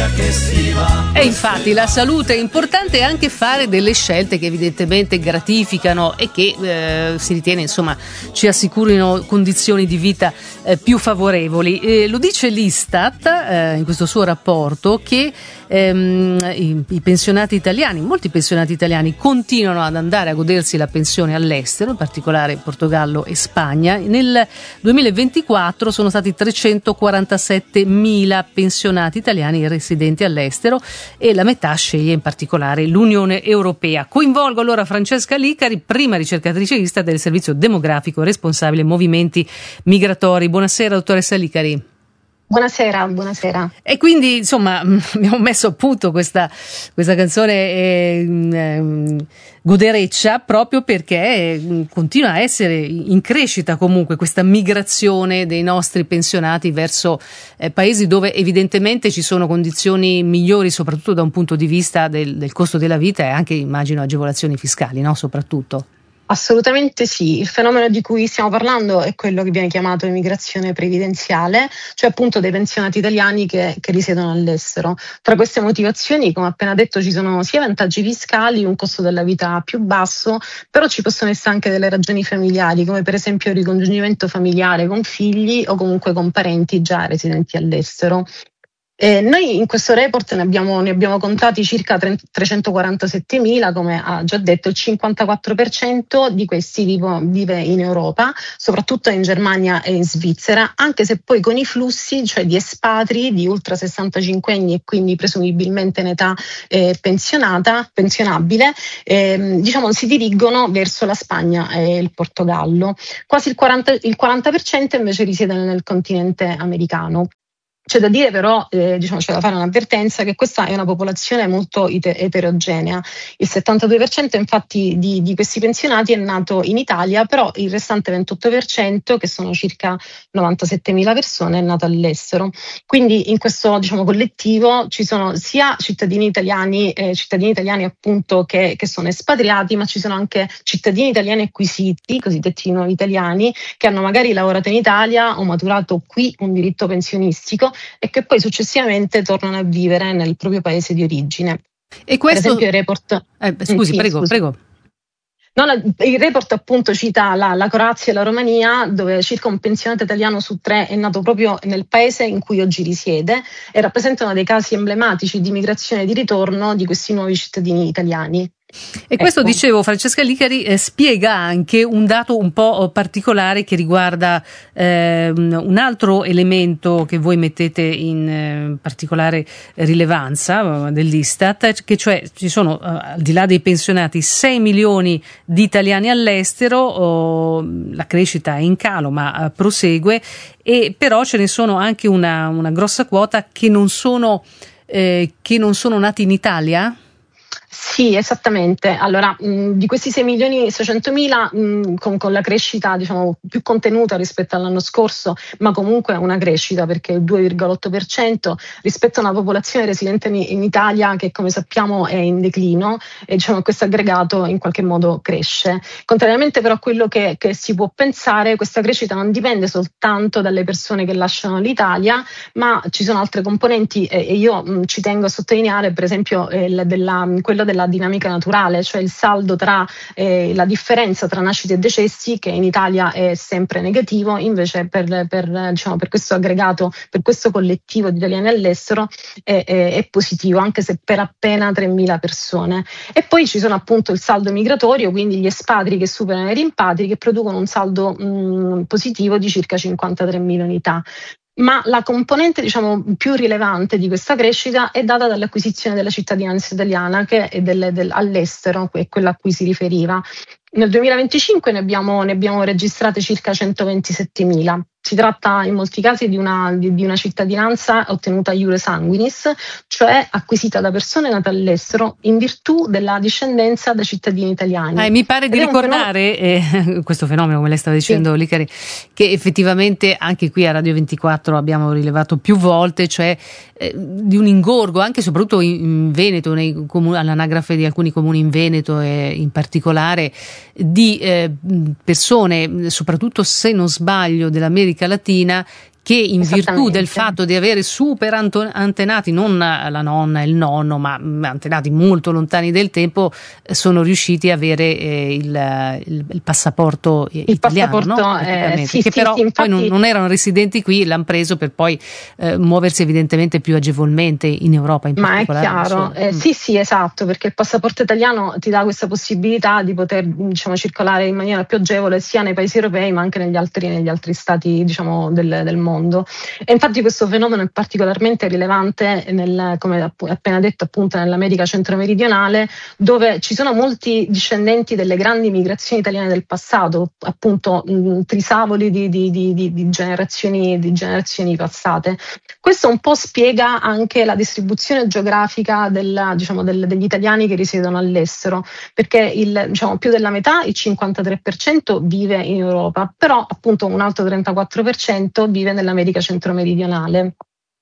via che si va. E infatti la salute è importante, anche fare delle scelte che evidentemente gratificano e che si ritiene insomma ci assicurino condizioni di vita più favorevoli. Lo dice l'Istat in questo suo rapporto che i pensionati italiani, molti pensionati italiani continuano ad andare a godersi la pensione all'estero, in particolare Portogallo e Spagna. Nel 2024 sono stati 347.000 pensionati italiani residenti all'estero e la metà sceglie in particolare l'Unione Europea. Coinvolgo allora Francesca Licari, prima ricercatrice ISTAT del servizio demografico responsabile movimenti migratori. Buonasera dottoressa Licari. Buonasera, buonasera. E quindi insomma abbiamo messo a punto questa canzone godereccia proprio perché continua a essere in crescita comunque questa migrazione dei nostri pensionati verso paesi dove evidentemente ci sono condizioni migliori, soprattutto da un punto di vista del costo della vita e anche immagino agevolazioni fiscali, no? Soprattutto. Assolutamente sì, il fenomeno di cui stiamo parlando è quello che viene chiamato immigrazione previdenziale, cioè appunto dei pensionati italiani che risiedono all'estero. Tra queste motivazioni, come appena detto, ci sono sia vantaggi fiscali, un costo della vita più basso, però ci possono essere anche delle ragioni familiari, come per esempio il ricongiungimento familiare con figli o comunque con parenti già residenti all'estero. Noi in questo report ne abbiamo contati circa 347.000, come ha già detto, il 54% di questi vive in Europa, soprattutto in Germania e in Svizzera, anche se poi con i flussi, cioè di espatri di ultra 65 anni e quindi presumibilmente in età pensionabile, si dirigono verso la Spagna e il Portogallo. Quasi il 40% invece risiede nel continente americano. C'è da dire però, c'è da fare un'avvertenza che questa è una popolazione molto eterogenea. Il 72% infatti di questi pensionati è nato in Italia, però il restante 28%, che sono circa 97.000 persone, è nato all'estero. Quindi in questo collettivo ci sono sia cittadini italiani appunto che sono espatriati, ma ci sono anche cittadini italiani acquisiti, cosiddetti nuovi italiani, che hanno magari lavorato in Italia o maturato qui un diritto pensionistico e che poi successivamente tornano a vivere nel proprio paese di origine. E questo... Per esempio il report... Prego. No, il report appunto cita la Croazia e la Romania, dove circa un pensionato italiano su 3 è nato proprio nel paese in cui oggi risiede e rappresentano dei casi emblematici di migrazione e di ritorno di questi nuovi cittadini italiani. E questo, dicevo, Francesca Licari spiega anche un dato un po' particolare che riguarda un altro elemento che voi mettete in particolare rilevanza dell'Istat, che cioè ci sono al di là dei pensionati 6 milioni di italiani all'estero, la crescita è in calo ma prosegue, e però ce ne sono anche una grossa quota che non sono nati in Italia. Sì, esattamente. Allora, di questi 6.600.000, con la crescita più contenuta rispetto all'anno scorso, ma comunque una crescita perché il 2,8% rispetto a una popolazione residente in Italia che, come sappiamo, è in declino, e questo aggregato in qualche modo cresce. Contrariamente però a quello che si può pensare, questa crescita non dipende soltanto dalle persone che lasciano l'Italia, ma ci sono altre componenti e io ci tengo a sottolineare, per esempio, quello della dinamica naturale, cioè il saldo tra la differenza tra nascite e decessi, che in Italia è sempre negativo, invece per questo aggregato, per questo collettivo di italiani all'estero è positivo, anche se per appena 3.000 persone. E poi ci sono appunto il saldo migratorio, quindi gli espatri che superano i rimpatri, che producono un saldo positivo di circa 53.000 unità. Ma la componente più rilevante di questa crescita è data dall'acquisizione della cittadinanza italiana, che è all'estero, è quella a cui si riferiva. Nel 2025 ne abbiamo registrate circa 127.000. Si tratta in molti casi di una cittadinanza ottenuta iure sanguinis, cioè acquisita da persone nate all'estero in virtù della discendenza da cittadini italiani. Mi pare di ricordare questo fenomeno, come lei stava dicendo, sì, Licari, che effettivamente anche qui a Radio 24 abbiamo rilevato più volte, cioè di un ingorgo anche e soprattutto in Veneto, all'anagrafe di alcuni comuni in Veneto e in particolare di persone, soprattutto se non sbaglio dell'America Latina, che in virtù del fatto di avere super antenati, non la nonna e il nonno, ma antenati molto lontani del tempo, sono riusciti a avere il passaporto italiano, no? Sì, che però infatti, poi non erano residenti qui, l'hanno preso per poi muoversi evidentemente più agevolmente in Europa in particolare. Ma è chiaro, sì, esatto, perché il passaporto italiano ti dà questa possibilità di poter, diciamo, circolare in maniera più agevole sia nei paesi europei ma anche negli altri stati, diciamo, del mondo. E infatti questo fenomeno è particolarmente rilevante come appena detto, appunto nell'America centro-meridionale, dove ci sono molti discendenti delle grandi migrazioni italiane del passato, appunto trisavoli di generazioni passate. Questo un po' spiega anche la distribuzione geografica degli italiani che risiedono all'estero, perché più della metà, il 53%, vive in Europa, però appunto un altro 34% vive nell'America centro-meridionale.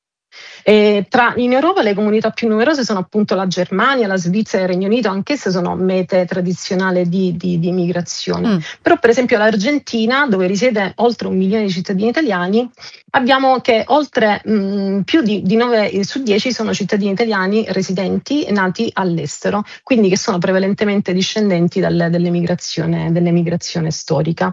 In Europa le comunità più numerose sono appunto la Germania, la Svizzera e il Regno Unito, anch'esse sono mete tradizionali di migrazione. Però per esempio l'Argentina, dove risiede oltre 1 milione di cittadini italiani, abbiamo che oltre più di 9 su 10 sono cittadini italiani residenti nati all'estero, quindi che sono prevalentemente discendenti dell'emigrazione storica.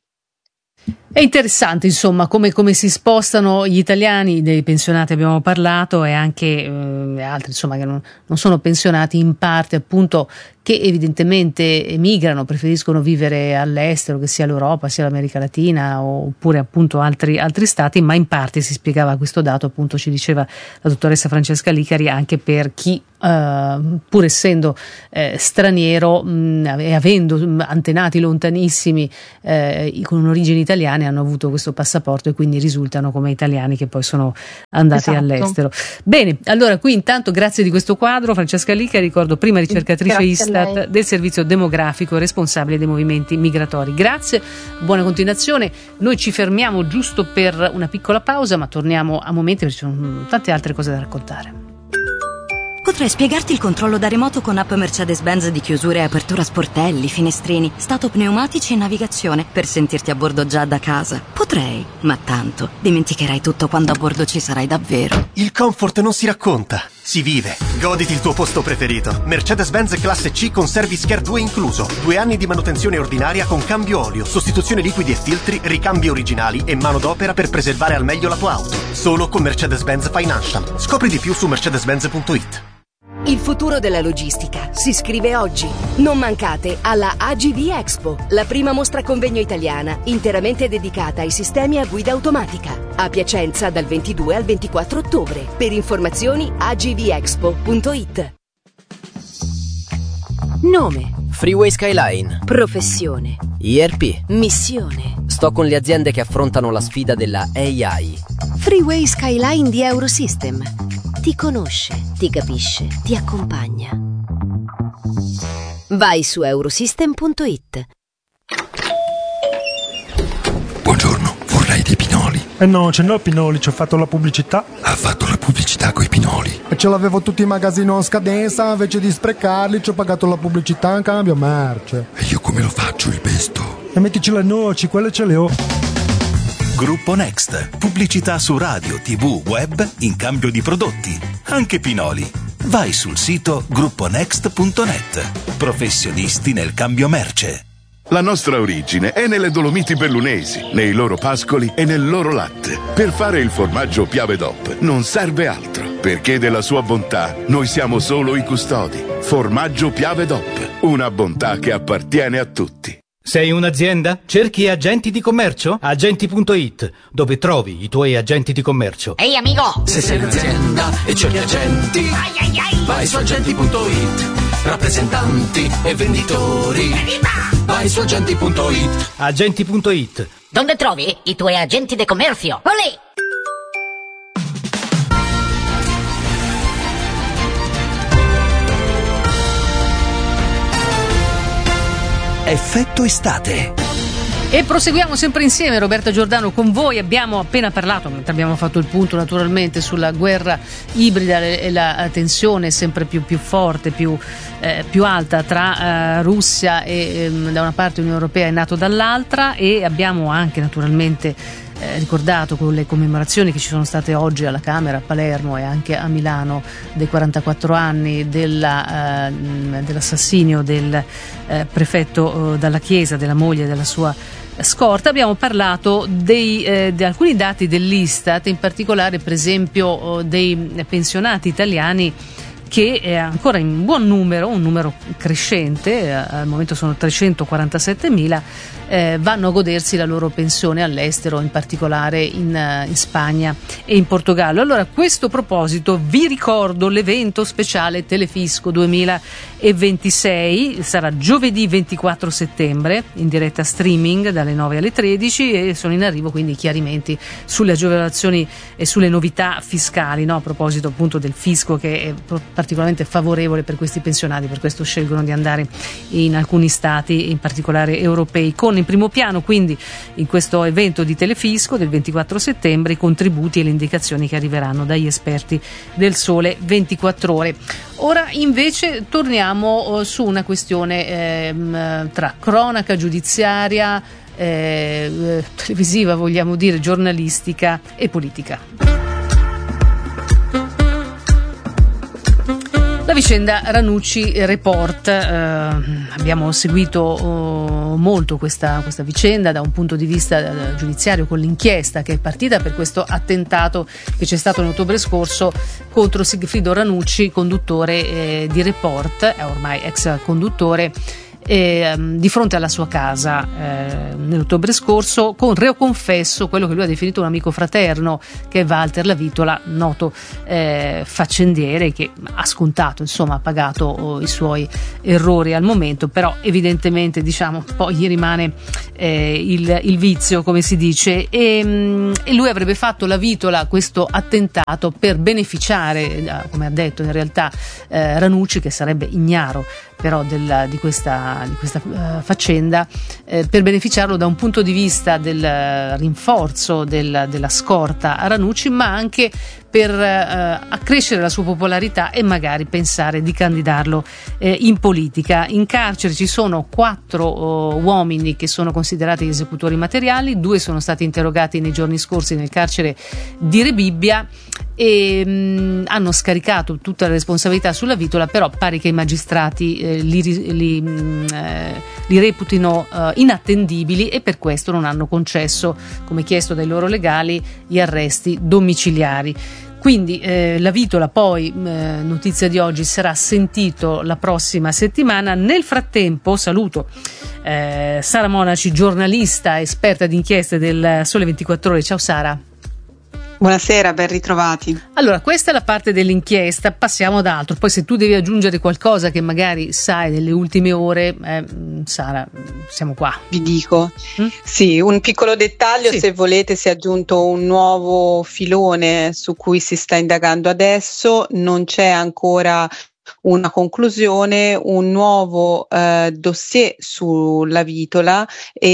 È interessante, insomma, come si spostano gli italiani, dei pensionati abbiamo parlato, e anche altri, insomma, che non sono pensionati, in parte appunto, che evidentemente emigrano, preferiscono vivere all'estero, che sia l'Europa, sia l'America Latina, oppure appunto altri stati, ma in parte si spiegava questo dato, appunto ci diceva la dottoressa Francesca Licari, anche per chi pur essendo straniero e avendo antenati lontanissimi con un'origine italiana, hanno avuto questo passaporto e quindi risultano come italiani che poi sono andati all'estero. Bene, allora qui intanto grazie di questo quadro Francesca Licari, ricordo prima ricercatrice Istat del servizio demografico, responsabile dei movimenti migratori. Grazie, buona continuazione. Noi ci fermiamo giusto per una piccola pausa, ma torniamo a momenti perché ci sono tante altre cose da raccontare. Potrei spiegarti il controllo da remoto con app Mercedes-Benz di chiusura e apertura sportelli, finestrini, stato pneumatici e navigazione per sentirti a bordo già da casa. Potrei, ma tanto dimenticherai tutto quando a bordo ci sarai davvero. Il comfort non si racconta, si vive. Goditi il tuo posto preferito. Mercedes-Benz classe C con Service Care 2 incluso. 2 anni di manutenzione ordinaria con cambio olio, sostituzione liquidi e filtri, ricambi originali e manodopera per preservare al meglio la tua auto. Solo con Mercedes-Benz Financial. Scopri di più su mercedes-benz.it. Il futuro della logistica si scrive oggi. Non mancate alla AGV Expo, la prima mostra convegno italiana interamente dedicata ai sistemi a guida automatica. A Piacenza dal 22 al 24 ottobre. Per informazioni agvexpo.it. Nome: Freeway Skyline. professione: ERP. missione. Sto con le aziende che affrontano la sfida della AI. Freeway Skyline di Eurosystem. Ti conosce, ti capisce, ti accompagna. Vai su eurosystem.it. Buongiorno, vorrei dei pinoli. No, ce n'ho pinoli, ci ho fatto la pubblicità. Ha fatto la pubblicità coi pinoli. E ce l'avevo tutti in magazzino a scadenza, invece di sprecarli ci ho pagato la pubblicità in cambio merce. E io come lo faccio il pesto? E mettici le noci, quelle ce le ho. Gruppo Next. Pubblicità su radio, TV, web in cambio di prodotti. Anche pinoli. Vai sul sito grupponext.net. Professionisti nel cambio merce. La nostra origine è nelle Dolomiti Bellunesi, nei loro pascoli e nel loro latte. Per fare il formaggio Piave DOP non serve altro, perché della sua bontà noi siamo solo i custodi. Formaggio Piave DOP, una bontà che appartiene a tutti. Sei un'azienda? Cerchi agenti di commercio? Agenti.it, dove trovi i tuoi agenti di commercio. Ehi amico! Se sei un'azienda e cerchi agenti, vai su agenti.it. Rappresentanti e venditori, vai su agenti.it. Agenti.it. Dove trovi i tuoi agenti di commercio? Olè! Effetto estate. E proseguiamo sempre insieme, Roberta Giordano con voi. Abbiamo appena parlato, abbiamo fatto il punto naturalmente sulla guerra ibrida e la tensione sempre più forte, più alta tra Russia e da una parte Unione Europea e NATO dall'altra, e abbiamo anche naturalmente ricordato con le commemorazioni che ci sono state oggi alla Camera, a Palermo e anche a Milano, dei 44 anni dell'assassinio del prefetto Dalla Chiesa, della moglie e della sua scorta. Abbiamo parlato di alcuni dati dell'Istat, in particolare per esempio dei pensionati italiani che è ancora in buon numero, un numero crescente, al momento sono 347.000, vanno a godersi la loro pensione all'estero, in particolare in Spagna e in Portogallo. Allora, a questo proposito vi ricordo l'evento speciale Telefisco 2026, sarà giovedì 24 settembre in diretta streaming dalle 9 alle 13 e sono in arrivo quindi chiarimenti sulle agevolazioni e sulle novità fiscali, no? A proposito appunto del fisco che è particolarmente favorevole per questi pensionati, per questo scelgono di andare in alcuni stati, in particolare europei, con in primo piano quindi in questo evento di Telefisco del 24 settembre i contributi e le indicazioni che arriveranno dagli esperti del Sole 24 Ore. Ora invece torniamo su una questione tra cronaca giudiziaria, televisiva, vogliamo dire, giornalistica e politica. La vicenda Ranucci Report, abbiamo seguito molto questa vicenda da un punto di vista giudiziario, con l'inchiesta che è partita per questo attentato che c'è stato in ottobre scorso contro Sigfrido Ranucci, conduttore di Report, ormai ex conduttore, di fronte alla sua casa nell'ottobre scorso, con reo confesso quello che lui ha definito un amico fraterno, che è Walter Lavitola, noto faccendiere che ha scontato, insomma ha pagato i suoi errori al momento, però evidentemente poi gli rimane il vizio, come si dice, e lui avrebbe fatto Lavitola questo attentato per beneficiare, come ha detto in realtà Ranucci, che sarebbe ignaro però di questa faccenda, per beneficiarlo da un punto di vista del rinforzo della scorta a Ranucci, ma anche per accrescere la sua popolarità e magari pensare di candidarlo in politica. In carcere ci sono 4 uomini che sono considerati gli esecutori materiali, 2 sono stati interrogati nei giorni scorsi nel carcere di Rebibbia e hanno scaricato tutta la responsabilità sulla Vitola, però pare che i magistrati li reputino inattendibili e per questo non hanno concesso, come chiesto dai loro legali, gli arresti domiciliari. Quindi Lavitola poi, notizia di oggi, sarà sentito la prossima settimana. Nel frattempo saluto Sara Monaci, giornalista esperta di inchieste del Sole 24 Ore. Ciao Sara. Buonasera, ben ritrovati. Allora, questa è la parte dell'inchiesta, passiamo ad altro. Poi se tu devi aggiungere qualcosa che magari sai nelle ultime ore, Sara, siamo qua. Vi dico. Sì, un piccolo dettaglio, se volete, si è aggiunto un nuovo filone su cui si sta indagando adesso, non c'è ancora una conclusione, un nuovo dossier sulla Vitola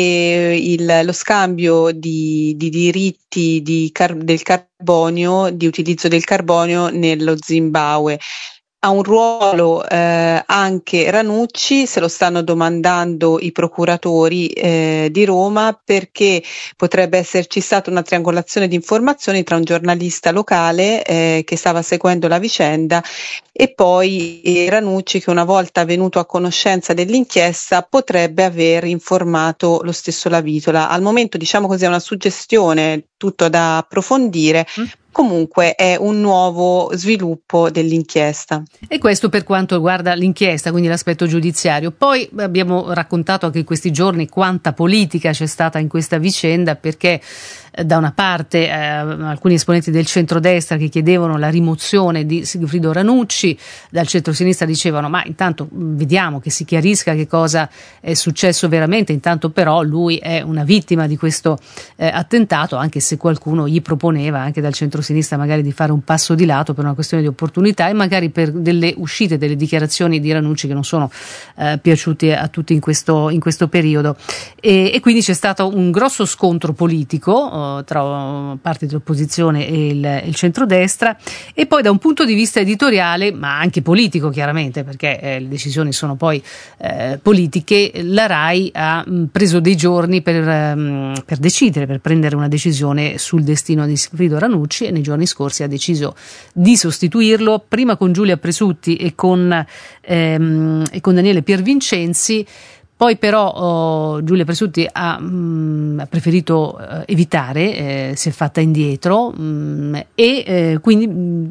e lo scambio di diritti del carbonio, di utilizzo del carbonio nello Zimbabwe. Ha un ruolo anche Ranucci, se lo stanno domandando i procuratori di Roma, perché potrebbe esserci stata una triangolazione di informazioni tra un giornalista locale che stava seguendo la vicenda e poi Ranucci, che una volta venuto a conoscenza dell'inchiesta potrebbe aver informato lo stesso Lavitola. Al momento, diciamo così, è una suggestione, tutto da approfondire. Comunque è un nuovo sviluppo dell'inchiesta. E questo per quanto riguarda l'inchiesta, quindi l'aspetto giudiziario. Poi abbiamo raccontato anche in questi giorni quanta politica c'è stata in questa vicenda, perché da una parte alcuni esponenti del centrodestra che chiedevano la rimozione di Sigfrido Ranucci, dal centrosinistra dicevano ma intanto vediamo che si chiarisca che cosa è successo veramente, intanto però lui è una vittima di questo attentato, anche se qualcuno gli proponeva anche dal centrosinistra magari di fare un passo di lato per una questione di opportunità e magari per delle uscite, delle dichiarazioni di Ranucci che non sono piaciute a tutti in questo periodo, e quindi c'è stato un grosso scontro politico no? Tra parte dell'opposizione e il centrodestra, e poi da un punto di vista editoriale, ma anche politico chiaramente, perché le decisioni sono poi politiche, la RAI ha preso dei giorni per decidere, per prendere una decisione sul destino di Sigfrido Ranucci, e nei giorni scorsi ha deciso di sostituirlo, prima con Giulia Presutti e con Daniele Piervincenzi. Poi però Giulia Presutti ha preferito evitare, si è fatta indietro, e quindi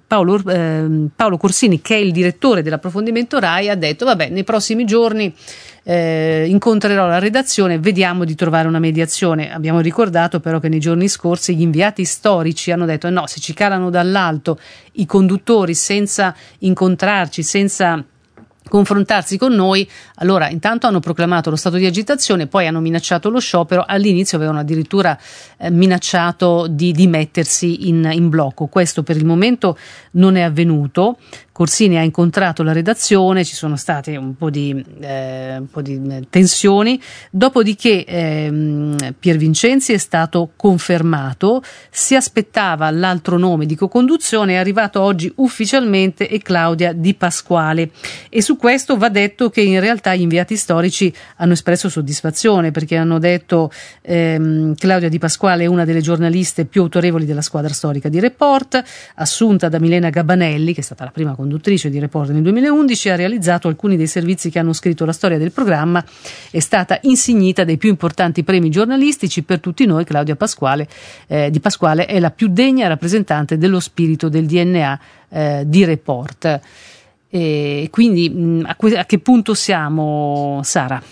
Paolo Corsini, che è il direttore dell'approfondimento RAI, ha detto vabbè, nei prossimi giorni incontrerò la redazione, vediamo di trovare una mediazione. Abbiamo ricordato però che nei giorni scorsi gli inviati storici hanno detto no, se ci calano dall'alto i conduttori senza incontrarci, senza confrontarsi con noi, allora intanto hanno proclamato lo stato di agitazione, poi hanno minacciato lo sciopero, all'inizio avevano addirittura minacciato di dimettersi in blocco. Questo per il momento non è avvenuto. Corsini ha incontrato la redazione, ci sono state un po' di tensioni, dopodiché Piervincenzi è stato confermato, si aspettava l'altro nome di co-conduzione, è arrivato oggi ufficialmente, è Claudia Di Pasquale, e su questo va detto che in realtà gli inviati storici hanno espresso soddisfazione, perché hanno detto Claudia Di Pasquale è una delle giornaliste più autorevoli della squadra storica di Report, assunta da Milena Gabanelli, che è stata la prima conduttrice di Report nel 2011, ha realizzato alcuni dei servizi che hanno scritto la storia del programma, è stata insignita dei più importanti premi giornalistici. Per tutti noi Claudia Di Pasquale è la più degna rappresentante dello spirito del DNA di Report. E quindi a che punto siamo, Sara?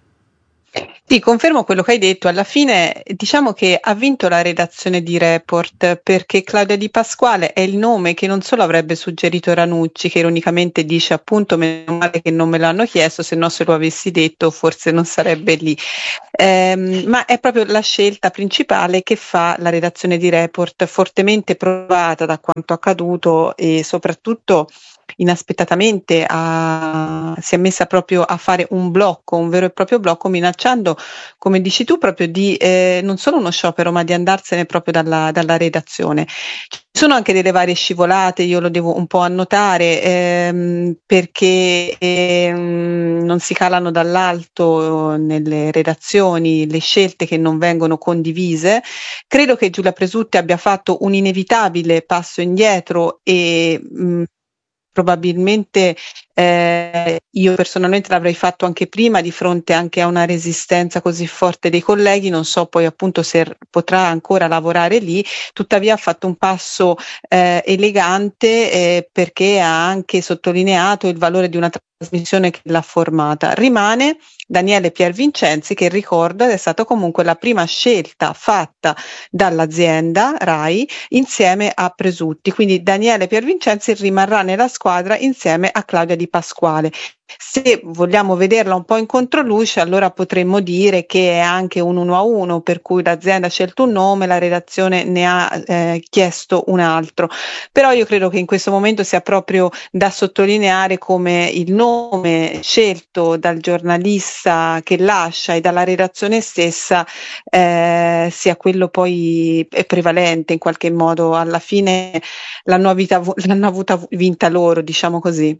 Sì, confermo quello che hai detto. Alla fine diciamo che ha vinto la redazione di Report, perché Claudia Di Pasquale è il nome che non solo avrebbe suggerito Ranucci, che ironicamente dice appunto meno male che non me l'hanno chiesto, se no se lo avessi detto forse non sarebbe lì, ma è proprio la scelta principale che fa la redazione di Report, fortemente provata da quanto accaduto e soprattutto inaspettatamente si è messa proprio a fare un vero e proprio blocco, minacciando, come dici tu, proprio di non solo uno sciopero, ma di andarsene proprio dalla redazione. Ci sono anche delle varie scivolate, io lo devo un po' annotare, perché non si calano dall'alto nelle redazioni le scelte che non vengono condivise. Credo che Giulia Presutti abbia fatto un inevitabile passo indietro e probabilmente io personalmente l'avrei fatto anche prima, di fronte anche a una resistenza così forte dei colleghi. Non so poi appunto se potrà ancora lavorare lì, tuttavia ha fatto un passo elegante, perché ha anche sottolineato il valore di una trasmissione che l'ha formata. Rimane Daniele Piervincenzi, che ricordo è stato comunque la prima scelta fatta dall'azienda RAI insieme a Presutti, quindi Daniele Piervincenzi rimarrà nella squadra insieme a Claudia Di Pasquale. Se vogliamo vederla un po' in controluce, allora potremmo dire che è anche un 1-1, per cui l'azienda ha scelto un nome, la redazione ne ha chiesto un altro. Però io credo che in questo momento sia proprio da sottolineare come il nome scelto dal giornalista che lascia e dalla redazione stessa sia quello poi prevalente in qualche modo. Alla fine l'hanno avuta vinta loro, diciamo così.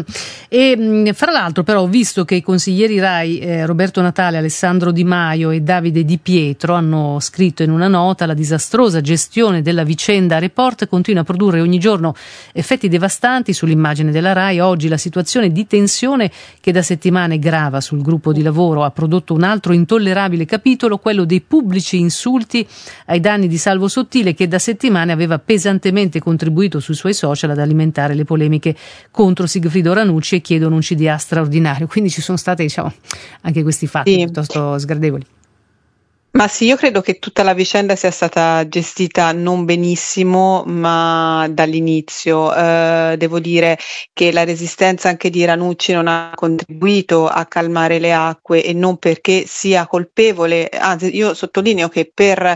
E fra l'altro però ho visto che i consiglieri RAI Roberto Natale, Alessandro Di Maio e Davide Di Pietro hanno scritto in una nota: la disastrosa gestione della vicenda Report continua a produrre ogni giorno effetti devastanti sull'immagine della RAI. Oggi la situazione di tensione che da settimane grava sul gruppo di lavoro ha prodotto un altro intollerabile capitolo, quello dei pubblici insulti ai danni di Salvo Sottile, che da settimane aveva pesantemente contribuito sui suoi social ad alimentare le polemiche contro Sigfrido Ranucci e chiedono un CDA straordinario. Quindi ci sono stati, diciamo, anche questi fatti piuttosto sgradevoli. Ma sì, io credo che tutta la vicenda sia stata gestita non benissimo, ma dall'inizio. Devo dire che la resistenza anche di Ranucci non ha contribuito a calmare le acque, e non perché sia colpevole, anzi io sottolineo che per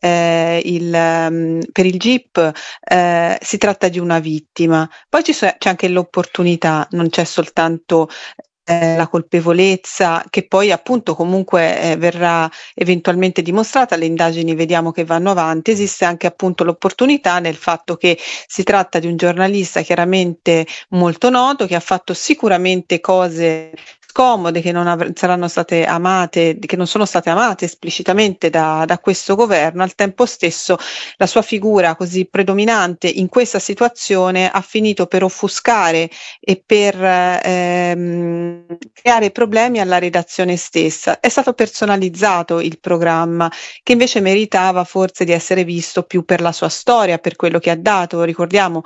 il GIP si tratta di una vittima. Poi c'è anche l'opportunità, non c'è soltanto la colpevolezza, che poi appunto comunque verrà eventualmente dimostrata. Le indagini vediamo che vanno avanti. Esiste anche appunto l'opportunità nel fatto che si tratta di un giornalista chiaramente molto noto, che ha fatto sicuramente cose scomode, che non saranno state amate, che non sono state amate esplicitamente da questo governo. Al tempo stesso la sua figura così predominante in questa situazione ha finito per offuscare e per creare problemi alla redazione stessa. È stato personalizzato il programma, che invece meritava forse di essere visto più per la sua storia, per quello che ha dato. Lo ricordiamo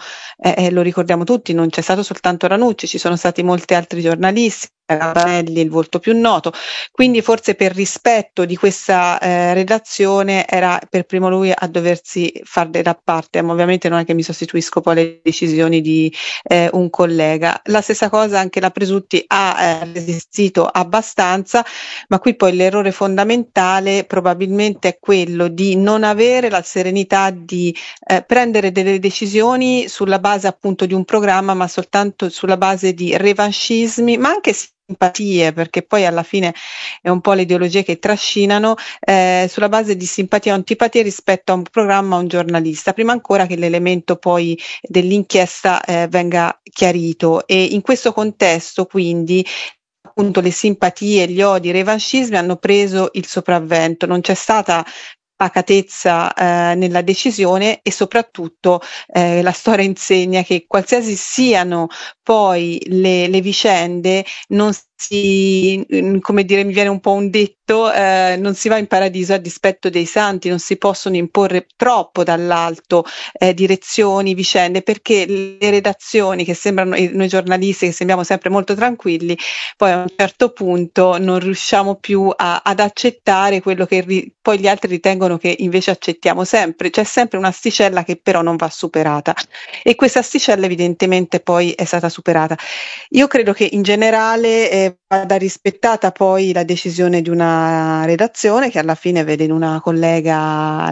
tutti, non c'è stato soltanto Ranucci, ci sono stati molti altri giornalisti, Gabanelli, il volto più noto, quindi forse per rispetto di questa redazione era per primo lui a doversi fare da parte, ma ovviamente non è che mi sostituisco poi alle decisioni di un collega. La stessa cosa anche la Presutti ha resistito abbastanza, ma qui poi l'errore fondamentale probabilmente è quello di non avere la serenità di prendere delle decisioni sulla base appunto di un programma, ma soltanto sulla base di revanchismi, ma anche simpatie, perché poi alla fine è un po' le ideologie che trascinano, sulla base di simpatia o antipatia rispetto a un programma o a un giornalista, prima ancora che l'elemento poi dell'inchiesta venga chiarito. E in questo contesto quindi appunto le simpatie, gli odi, i revanchismi hanno preso il sopravvento, non c'è stata pacatezza nella decisione, e soprattutto la storia insegna che qualsiasi siano poi le vicende, non si, come dire, mi viene un po' un detto, non si va in paradiso a dispetto dei santi, non si possono imporre troppo dall'alto direzioni, vicende, perché le redazioni che sembrano, noi giornalisti che sembriamo sempre molto tranquilli, poi a un certo punto non riusciamo più ad accettare quello che poi gli altri ritengono che invece accettiamo sempre. C'è sempre un'asticella che però non va superata, e questa asticella evidentemente poi è stata superata. Io credo che in generale vada rispettata poi la decisione di una redazione che alla fine vede in una collega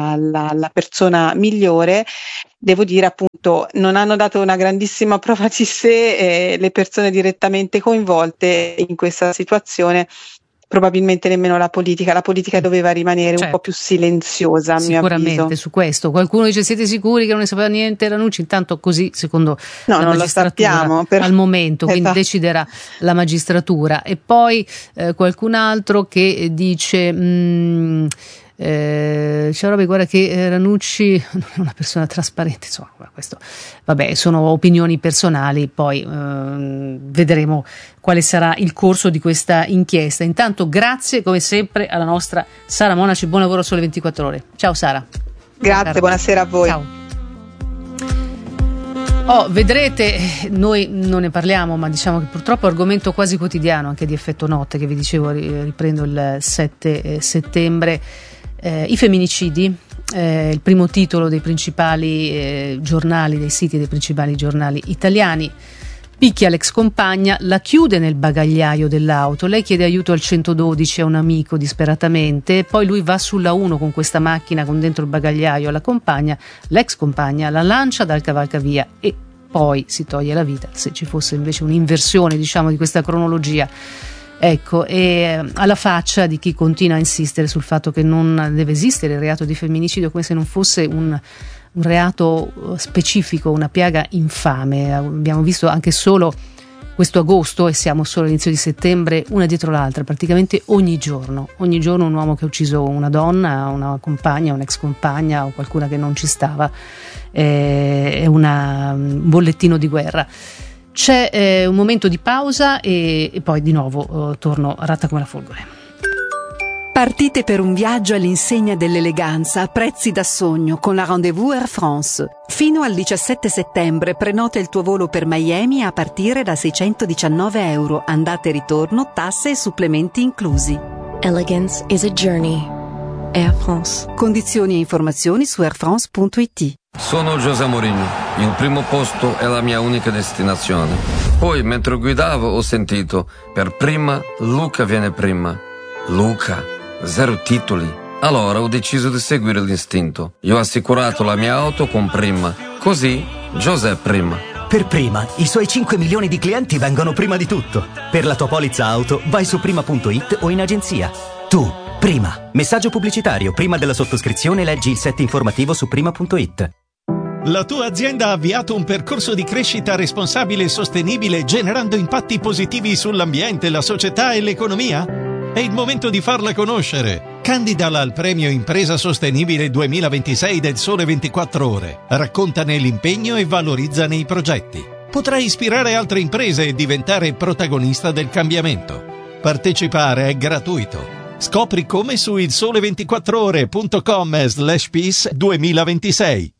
la persona migliore. Devo dire appunto non hanno dato una grandissima prova di sé le persone direttamente coinvolte in questa situazione, probabilmente nemmeno la politica doveva rimanere un po' più silenziosa, a mio avviso. Sicuramente su questo. Qualcuno dice: siete sicuri che non ne sapeva niente Ranucci? Intanto così, secondo la non magistratura, lo sappiamo, al momento, quindi deciderà la magistratura. E poi qualcun altro che dice c'è roba, guarda che Ranucci non è una persona trasparente, insomma, questo vabbè, sono opinioni personali, poi vedremo quale sarà il corso di questa inchiesta. Intanto grazie come sempre alla nostra Sara Monaci, buon lavoro Sole 24 Ore. Ciao Sara. Grazie, buonasera a voi. Ciao. Vedrete, noi non ne parliamo, ma diciamo che purtroppo è argomento quasi quotidiano, anche di Effetto Notte, che vi dicevo riprendo il 7 settembre. I femminicidi, il primo titolo dei principali giornali, dei siti dei principali giornali italiani. Picchia l'ex compagna, la chiude nel bagagliaio dell'auto, lei chiede aiuto al 112 a un amico disperatamente, poi lui va sulla 1 con questa macchina con dentro il bagagliaio alla compagna, l'ex compagna la lancia dal cavalcavia e poi si toglie la vita. Se ci fosse invece un'inversione, diciamo, di questa cronologia. Ecco, e alla faccia di chi continua a insistere sul fatto che non deve esistere il reato di femminicidio, come se non fosse un reato specifico, una piaga infame. Abbiamo visto anche solo questo agosto, e siamo solo all'inizio di settembre, una dietro l'altra, praticamente ogni giorno un uomo che ha ucciso una donna, una compagna, un'ex compagna o qualcuna che non ci stava, è un bollettino di guerra. C'è un momento di pausa e poi di nuovo torno ratta come la folgore. Partite per un viaggio all'insegna dell'eleganza a prezzi da sogno con la Rendez-vous Air France. Fino al 17 settembre prenota il tuo volo per Miami a partire da €619, andata e ritorno, tasse e supplementi inclusi. Elegance is a journey. Air France. Condizioni e informazioni su airfrance.it. Sono José Mourinho, il primo posto è la mia unica destinazione. Poi mentre guidavo ho sentito: per prima Luca viene prima. Luca, 0 titoli. Allora ho deciso di seguire l'istinto. Io ho assicurato la mia auto con Prima, così José prima. Per Prima, i suoi 5 milioni di clienti vengono prima di tutto. Per la tua polizza auto, vai su prima.it o in agenzia. Tu, Prima. Messaggio pubblicitario. Prima della sottoscrizione leggi il set informativo su prima.it. La tua azienda ha avviato un percorso di crescita responsabile e sostenibile generando impatti positivi sull'ambiente, la società e l'economia? È il momento di farla conoscere. Candidala al premio Impresa Sostenibile 2026 del Sole 24 Ore. Raccontane l'impegno e valorizzane i progetti. Potrai ispirare altre imprese e diventare protagonista del cambiamento. Partecipare è gratuito. Scopri come su ilsole24ore.com/peace 2026.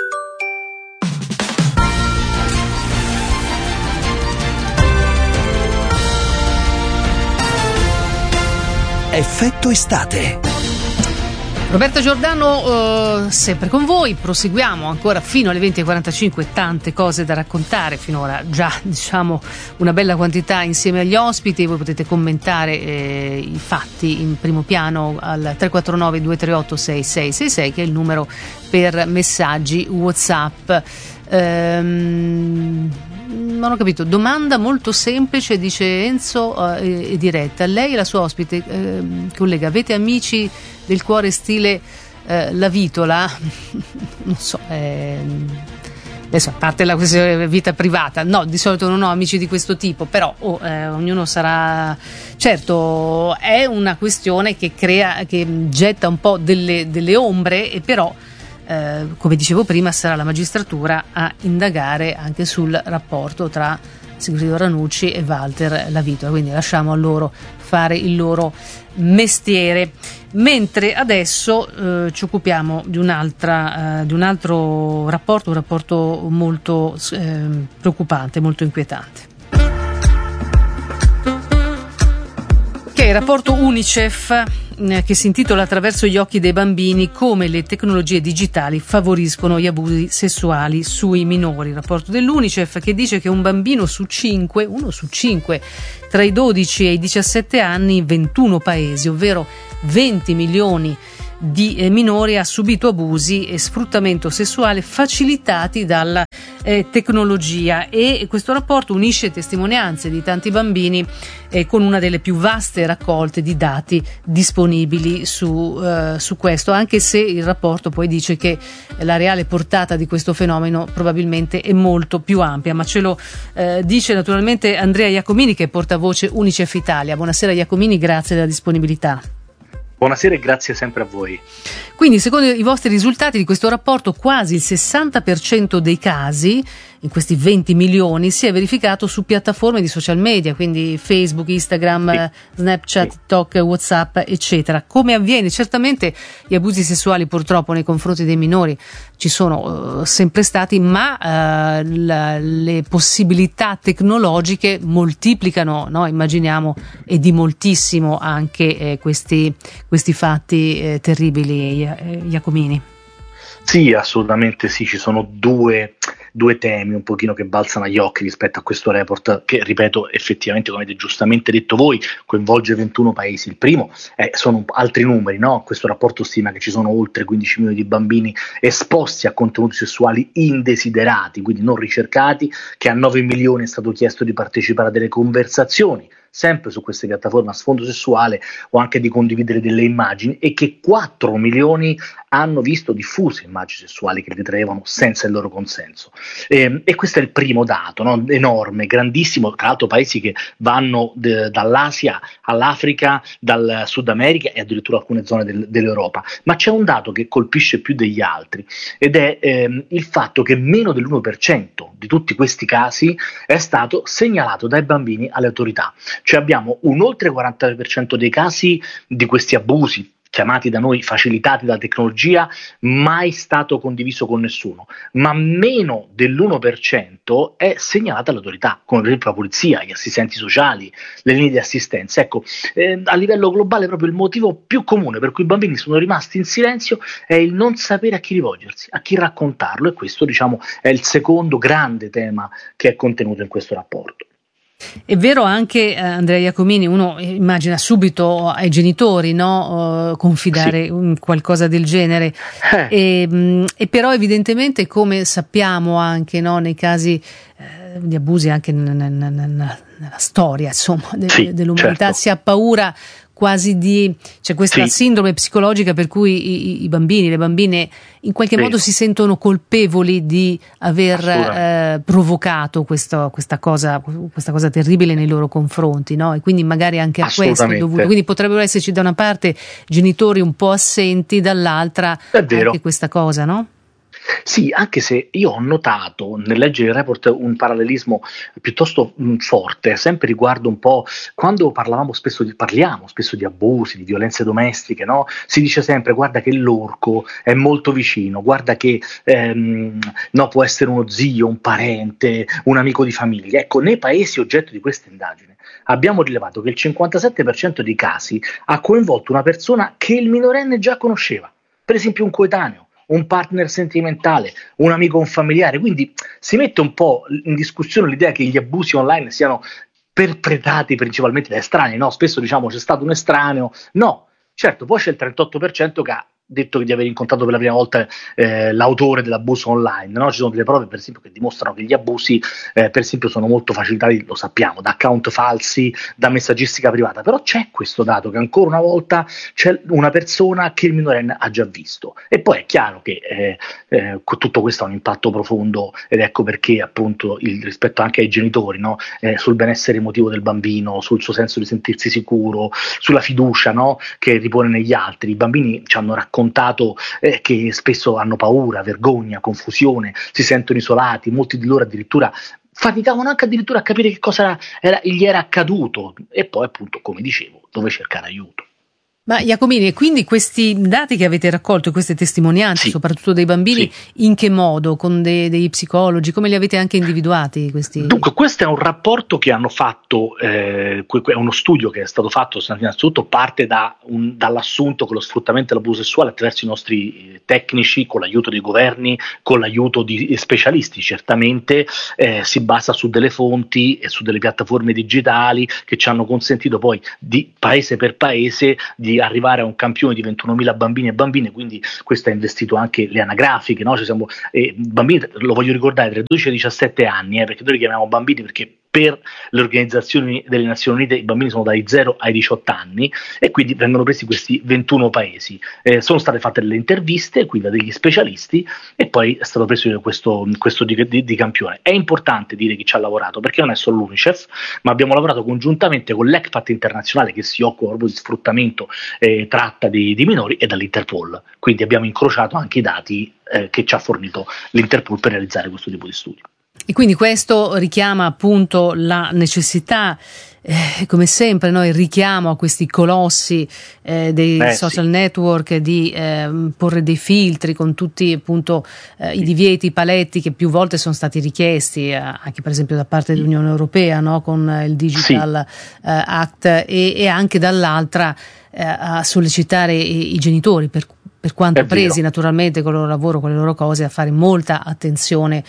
Effetto estate. Roberta Giordano sempre con voi, proseguiamo ancora fino alle 20:45, tante cose da raccontare finora, già diciamo una bella quantità insieme agli ospiti. Voi potete commentare i fatti in primo piano al 349 238 6666 che è il numero per messaggi WhatsApp. Non ho capito, domanda molto semplice, dice Enzo, e diretta. Lei e la sua ospite, collega, avete amici del cuore stile La Vitola? Non so, adesso a parte la questione vita privata, no, di solito non ho amici di questo tipo, però ognuno sarà, certo è una questione che crea, che getta un po' delle ombre, e però come dicevo prima sarà la magistratura a indagare anche sul rapporto tra Sigfrido Ranucci e Walter La Vitola, quindi lasciamo a loro fare il loro mestiere. Mentre adesso ci occupiamo di un altro rapporto, un rapporto molto preoccupante, molto inquietante, che è il rapporto UNICEF, che si intitola Attraverso gli occhi dei bambini, come le tecnologie digitali favoriscono gli abusi sessuali sui minori. Il rapporto dell'UNICEF che dice che uno su cinque tra i 12 e i 17 anni in 21 paesi, ovvero 20 milioni di minori, ha subito abusi e sfruttamento sessuale facilitati dalla tecnologia, e questo rapporto unisce testimonianze di tanti bambini con una delle più vaste raccolte di dati disponibili su questo, anche se il rapporto poi dice che la reale portata di questo fenomeno probabilmente è molto più ampia, ma ce lo dice naturalmente Andrea Iacomini, che è portavoce UNICEF Italia. Buonasera Iacomini, grazie della disponibilità. Buonasera e grazie sempre a voi. Quindi, secondo i vostri risultati di questo rapporto, quasi il 60% dei casi, in questi 20 milioni, si è verificato su piattaforme di social media, quindi Facebook, Instagram, Snapchat, TikTok, WhatsApp, eccetera. Come avviene? Certamente gli abusi sessuali purtroppo nei confronti dei minori ci sono sempre stati, ma le possibilità tecnologiche moltiplicano, no? Immaginiamo, e di moltissimo anche questi fatti terribili, Iacomini. Sì, assolutamente sì, ci sono due temi un pochino che balzano agli occhi rispetto a questo report che, ripeto, effettivamente, come avete giustamente detto voi, coinvolge 21 paesi. Il primo sono altri numeri, no? Questo rapporto stima che ci sono oltre 15 milioni di bambini esposti a contenuti sessuali indesiderati, quindi non ricercati, che a 9 milioni è stato chiesto di partecipare a delle conversazioni sempre su queste piattaforme a sfondo sessuale o anche di condividere delle immagini, e che 4 milioni hanno visto diffuse immagini sessuali che ritraevano senza il loro consenso. E questo è il primo dato, no? Enorme, grandissimo, tra l'altro paesi che vanno dall'Asia all'Africa, dal Sud America e addirittura alcune zone dell'Europa. Ma c'è un dato che colpisce più degli altri, ed è il fatto che meno dell'1% di tutti questi casi è stato segnalato dai bambini alle autorità. Cioè abbiamo un oltre 40% dei casi di questi abusi, chiamati da noi facilitati dalla tecnologia, mai stato condiviso con nessuno, ma meno dell'1% è segnalata all'autorità, come per esempio la polizia, gli assistenti sociali, le linee di assistenza. Ecco, a livello globale proprio il motivo più comune per cui i bambini sono rimasti in silenzio è il non sapere a chi rivolgersi, a chi raccontarlo, e questo, diciamo, è il secondo grande tema che è contenuto in questo rapporto. È vero anche, Andrea Iacomini, uno immagina subito ai genitori, no? Confidare in qualcosa del genere, e però evidentemente, come sappiamo anche, no, nei casi di abusi anche nella storia, insomma, dell'umanità, certo, si ha paura quasi c'è questa sindrome psicologica per cui i bambini, le bambine in qualche modo si sentono colpevoli di aver provocato questa cosa terribile nei loro confronti, no? E quindi magari anche a questo è dovuto. Quindi potrebbero esserci da una parte genitori un po' assenti, dall'altra anche questa cosa, no? Sì, anche se io ho notato nel leggere il report un parallelismo piuttosto forte, sempre riguardo un po' quando parliamo spesso di abusi, di violenze domestiche, no? Si dice sempre: guarda che l'orco è molto vicino, guarda che può essere uno zio, un parente, un amico di famiglia. Ecco, nei paesi oggetto di questa indagine abbiamo rilevato che il 57% dei casi ha coinvolto una persona che il minorenne già conosceva, per esempio un coetaneo, un partner sentimentale, un amico, un familiare. Quindi si mette un po' in discussione l'idea che gli abusi online siano perpetrati principalmente da estranei, no? Spesso diciamo c'è stato un estraneo, no, certo, poi c'è il 38% che ha detto di aver incontrato per la prima volta l'autore dell'abuso online, no? Ci sono delle prove, per esempio, che dimostrano che gli abusi per esempio sono molto facilitati, lo sappiamo, da account falsi, da messaggistica privata, però c'è questo dato che ancora una volta c'è una persona che il minorenne ha già visto. E poi è chiaro che tutto questo ha un impatto profondo, ed ecco perché appunto rispetto anche ai genitori, no? Sul benessere emotivo del bambino, sul suo senso di sentirsi sicuro, sulla fiducia, no? Che ripone negli altri. I bambini ci hanno raccontato che spesso hanno paura, vergogna, confusione, si sentono isolati, molti di loro addirittura faticavano anche addirittura a capire che cosa gli era accaduto, e poi appunto, come dicevo, dove cercare aiuto. Ma Iacomini, e quindi questi dati che avete raccolto, queste testimonianze, soprattutto dei bambini, in che modo? Con dei psicologi? Come li avete anche individuati questi? Dunque, questo è un rapporto che hanno fatto, è uno studio che è stato fatto, innanzitutto parte dall'assunto che lo sfruttamento e l'abuso sessuale attraverso i nostri tecnici, con l'aiuto dei governi, con l'aiuto di specialisti, certamente si basa su delle fonti e su delle piattaforme digitali che ci hanno consentito poi di paese per paese di arrivare a un campione di 21.000 bambini e bambine, quindi questo ha investito anche le anagrafiche, no? Bambini, lo voglio ricordare, tra 12 e 17 anni, perché noi li chiamiamo bambini perché per le organizzazioni delle Nazioni Unite i bambini sono dai 0 ai 18 anni, e quindi vengono presi questi 21 paesi. Sono state fatte delle interviste, quindi da degli specialisti, e poi è stato preso questo di campione. È importante dire chi ci ha lavorato, perché non è solo l'UNICEF, ma abbiamo lavorato congiuntamente con l'ECPAT internazionale, che si occupa proprio di sfruttamento e tratta di minori, e dall'Interpol. Quindi abbiamo incrociato anche i dati che ci ha fornito l'Interpol per realizzare questo tipo di studio. E quindi questo richiama appunto la necessità, come sempre, il richiamo a questi colossi dei social network di porre dei filtri con tutti appunto i divieti, i paletti che più volte sono stati richiesti anche per esempio da parte dell'Unione Europea, no? Con il Digital Act, e anche dall'altra a sollecitare i genitori, per quanto presi naturalmente con il loro lavoro, con le loro cose, a fare molta attenzione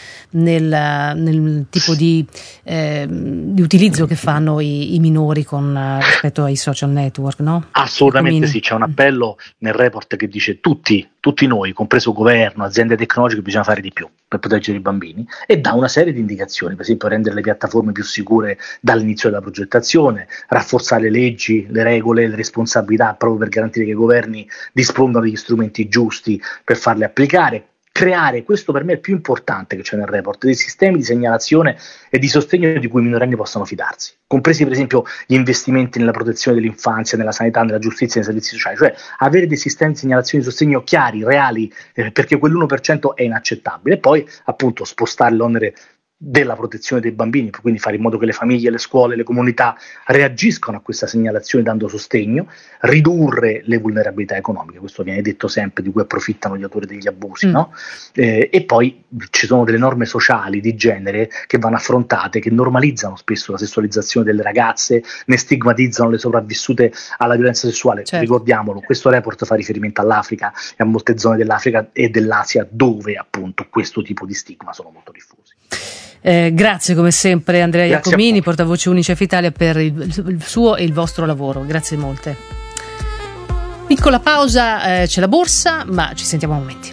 nel tipo di utilizzo che fanno i minori rispetto ai social network, no? Assolutamente sì, c'è un appello nel report che dice tutti noi, compreso governo, aziende tecnologiche, bisogna fare di più per proteggere i bambini, e dà una serie di indicazioni, per esempio rendere le piattaforme più sicure dall'inizio della progettazione, rafforzare le leggi, le regole, le responsabilità, proprio per garantire che i governi dispongano degli strumenti giusti per farle applicare, creare, questo per me è il più importante che c'è nel report, dei sistemi di segnalazione e di sostegno di cui i minorenni possano fidarsi, compresi per esempio gli investimenti nella protezione dell'infanzia, nella sanità, nella giustizia, nei servizi sociali, cioè avere dei sistemi di segnalazione e di sostegno chiari, reali, perché quell'1% è inaccettabile, e poi appunto spostare l'onere della protezione dei bambini, quindi fare in modo che le famiglie, le scuole, le comunità reagiscano a questa segnalazione dando sostegno, ridurre le vulnerabilità economiche, questo viene detto sempre, di cui approfittano gli autori degli abusi, no? E poi ci sono delle norme sociali di genere che vanno affrontate, che normalizzano spesso la sessualizzazione delle ragazze, ne stigmatizzano le sopravvissute alla violenza sessuale. Ricordiamolo, questo report fa riferimento all'Africa e a molte zone dell'Africa e dell'Asia dove appunto questo tipo di stigma sono molto diffusi. Grazie come sempre Andrea Grazie Iacomini, portavoce Unicef Italia, per il suo e il vostro lavoro. Grazie molte. Piccola pausa, c'è la borsa, ma ci sentiamo a momenti.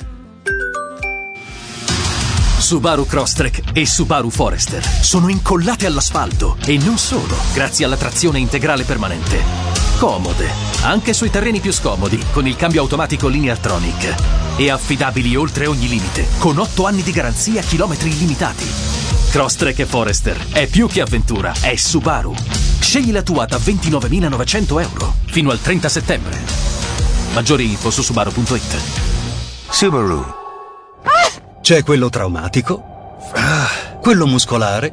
Subaru Crosstrek e Subaru Forester sono incollate all'asfalto e non solo, grazie alla trazione integrale permanente. Comode, anche sui terreni più scomodi, con il cambio automatico Lineartronic. E affidabili oltre ogni limite, con 8 anni di garanzia, chilometri illimitati. Crosstrek e Forester è più che avventura, è Subaru. Scegli la tua da 29.900 euro fino al 30 settembre. Maggiori info su Subaru.it. Subaru. C'è quello traumatico, quello muscolare,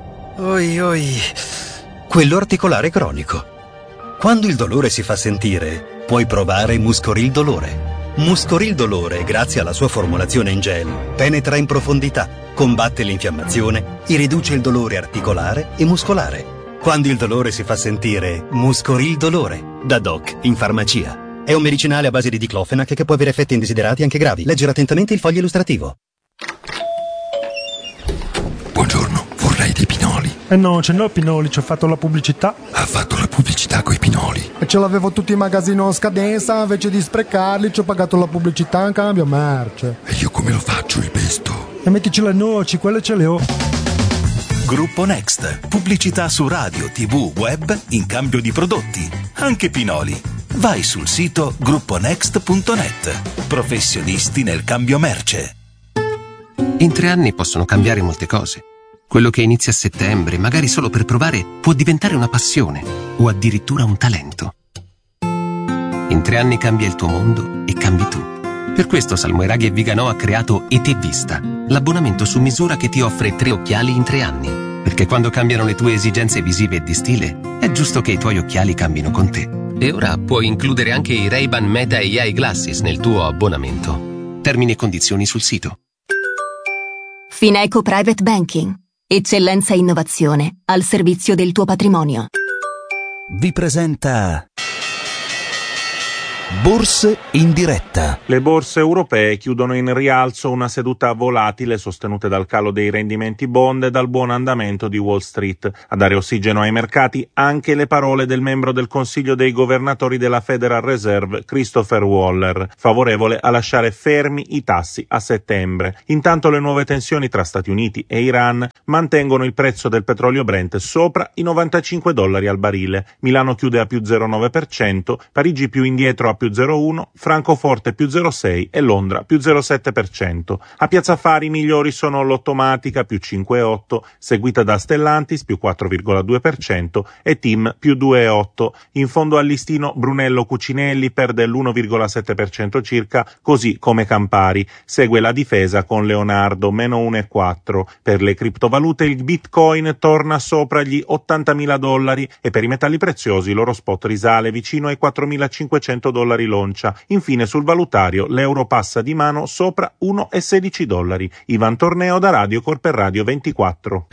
quello articolare cronico. Quando il dolore si fa sentire, puoi provare Muscoril Dolore. Muscoril Dolore, grazie alla sua formulazione in gel, penetra in profondità, combatte l'infiammazione e riduce il dolore articolare e muscolare. Quando il dolore si fa sentire, Muscoril Dolore, da Doc in farmacia. È un medicinale a base di diclofenac che può avere effetti indesiderati anche gravi. Leggere attentamente il foglio illustrativo. Buongiorno, vorrei dei pinoli. No, ce n'ho pinoli, ci ho fatto la pubblicità. Ha fatto la pubblicità coi pinoli. E ce l'avevo tutti in magazzino a scadenza, invece di sprecarli ci ho pagato la pubblicità in cambio merce. E io come lo faccio il pesto? E mettici le noci, quelle ce le ho. Gruppo Next. Pubblicità su radio, TV, web in cambio di prodotti. Anche pinoli. Vai sul sito grupponext.net. Professionisti nel cambio merce. In 3 anni possono cambiare molte cose. Quello che inizia a settembre, magari solo per provare, può diventare una passione o addirittura un talento. In 3 anni cambia il tuo mondo e cambi tu. Per questo Salmoiraghi e Viganò ha creato ET Vista, l'abbonamento su misura che ti offre 3 occhiali in 3 anni. Perché quando cambiano le tue esigenze visive e di stile, è giusto che i tuoi occhiali cambino con te. E ora puoi includere anche i Ray-Ban Meta AI Glasses nel tuo abbonamento. Termini e condizioni sul sito. Fineco Private Banking. Eccellenza e innovazione al servizio del tuo patrimonio. Vi presenta Borse in diretta. Le borse europee chiudono in rialzo, una seduta volatile sostenute dal calo dei rendimenti bond e dal buon andamento di Wall Street. A dare ossigeno ai mercati anche le parole del membro del Consiglio dei governatori della Federal Reserve, Christopher Waller, favorevole a lasciare fermi i tassi a settembre. Intanto le nuove tensioni tra Stati Uniti e Iran mantengono il prezzo del petrolio Brent sopra i $95 al barile. Milano chiude a più 0,9%, Parigi più indietro a più 0,1%, Francoforte più 0,6% e Londra più 0,7%. A Piazza Affari i migliori sono l'Ottomatica più 5,8%, seguita da Stellantis più 4,2% e TIM più 2,8%. In fondo al listino Brunello Cucinelli perde l'1,7% circa, così come Campari. Segue la Difesa con Leonardo meno 1,4%. Per le criptovalute il Bitcoin torna sopra gli $80.000 e per i metalli preziosi l'oro spot risale vicino ai $4.500 l'oncia. Infine sul valutario l'euro passa di mano sopra $1,16. Ivan Torneo da Radio Corper Radio 24.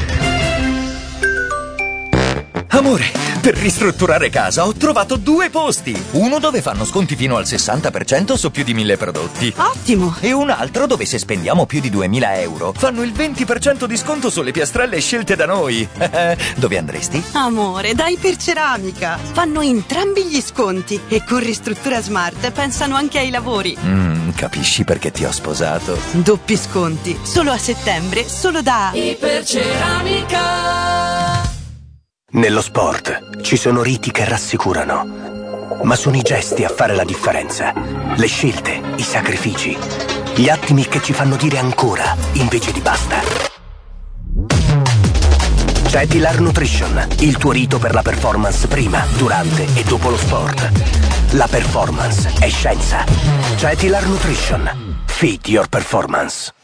Amore, per ristrutturare casa ho trovato 2 posti. Uno dove fanno sconti fino al 60% su più di 1.000 prodotti. Ottimo! E un altro dove se spendiamo più di 2.000 euro fanno il 20% di sconto sulle piastrelle scelte da noi. Dove andresti? Amore, dai per Ceramica. Fanno entrambi gli sconti e con Ristruttura Smart pensano anche ai lavori. Capisci perché ti ho sposato. Doppi sconti, solo a settembre, solo da Iperceramica. Nello sport ci sono riti che rassicurano, ma sono i gesti a fare la differenza. Le scelte, i sacrifici, gli attimi che ci fanno dire ancora invece di basta. Cetilar Nutrition, il tuo rito per la performance prima, durante e dopo lo sport. La performance è scienza. Cetilar Nutrition. Feed your performance.